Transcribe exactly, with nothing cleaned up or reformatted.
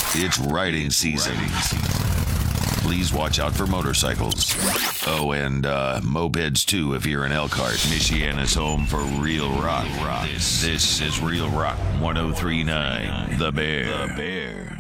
It's riding season. Please watch out for motorcycles. Oh, and uh, mopeds too if you're in Elkhart. Michiana's home for real rock. This, this is Real Rock ten thirty-nine. The Bear. The Bear.